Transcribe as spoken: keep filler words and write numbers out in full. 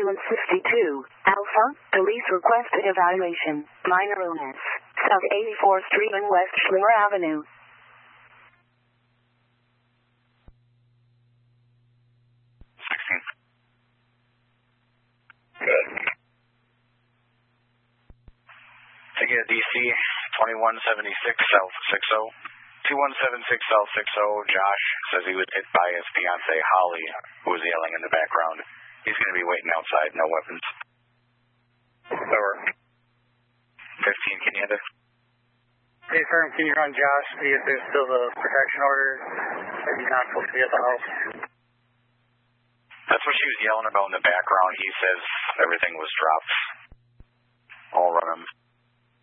ambulance sixty-two, Alpha, police requested evaluation, minor illness, South eighty-fourth Street and West Schlinger Avenue. sixteenth. Good. Ticket D C, twenty-one seventy-six South sixty, two one seven six South sixty. Josh says he was hit by his fiancée Holly, who was yelling in the background. He's going to be waiting outside, no weapons. Over. fifteen, can you hit it? Hey, firm, can you run Josh? See if there's still the protection order. If he's not supposed to be at the house. That's what she was yelling about in the background. He says everything was dropped. I'll run him.